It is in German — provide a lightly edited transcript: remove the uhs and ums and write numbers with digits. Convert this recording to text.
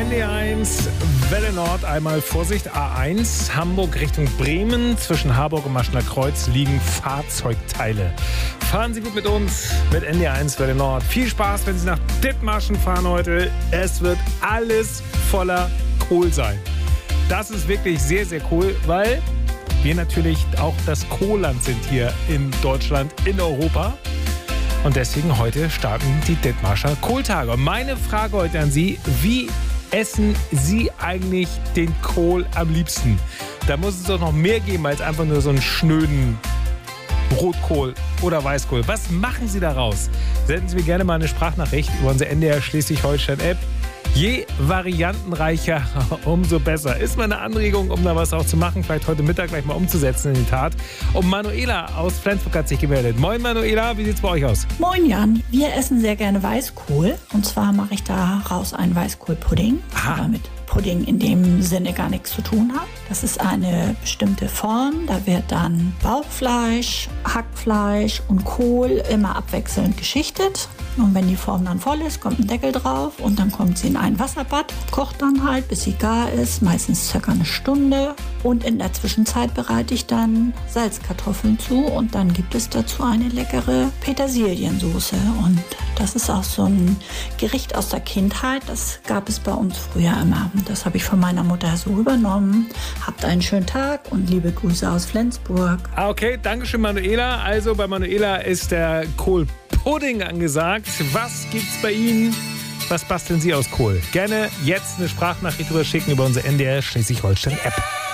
NDR1, Welle Nord, einmal Vorsicht, A1, Hamburg Richtung Bremen. Zwischen Harburg und Maschner Kreuz liegen Fahrzeugteile. Fahren Sie gut mit uns, mit NDR1, Welle Nord. Viel Spaß, wenn Sie nach Dithmarschen fahren heute. Es wird alles voller Kohl sein. Das ist wirklich sehr, sehr cool, weil wir natürlich auch das Kohlland sind hier in Deutschland, in Europa. Und deswegen heute starten die Dithmarscher Kohltage. Und meine Frage heute an Sie, wie essen Sie eigentlich den Kohl am liebsten? Da muss es doch noch mehr geben als einfach nur so einen schnöden Rotkohl oder Weißkohl. Was machen Sie daraus? Senden Sie mir gerne mal eine Sprachnachricht über unsere NDR Schleswig-Holstein-App. Je variantenreicher, umso besser. Ist mal eine Anregung, um da was auch zu machen, vielleicht heute Mittag gleich mal umzusetzen in die Tat. Und Manuela aus Flensburg hat sich gemeldet. Moin Manuela, wie sieht's bei euch aus? Moin Jan, wir essen sehr gerne Weißkohl. Und zwar mache ich daraus einen Weißkohlpudding. Aber mit Pudding in dem Sinne gar nichts zu tun hat. Das ist eine bestimmte Form. Da wird dann Bauchfleisch, Hackfleisch und Kohl immer abwechselnd geschichtet. Und wenn die Form dann voll ist, kommt ein Deckel drauf und dann kommt sie in ein Wasserbad, kocht dann halt, bis sie gar ist, meistens circa eine Stunde. Und in der Zwischenzeit bereite ich dann Salzkartoffeln zu und dann gibt es dazu eine leckere Petersiliensoße. Und das ist auch so ein Gericht aus der Kindheit, das gab es bei uns früher immer. Und das habe ich von meiner Mutter so übernommen. Habt einen schönen Tag und liebe Grüße aus Flensburg. Okay, danke schön Manuela. Also bei Manuela ist der Kohlpudding angesagt. Was gibt's bei Ihnen? Was basteln Sie aus Kohl? Gerne jetzt eine Sprachnachricht rüber schicken über unsere NDR Schleswig-Holstein-App.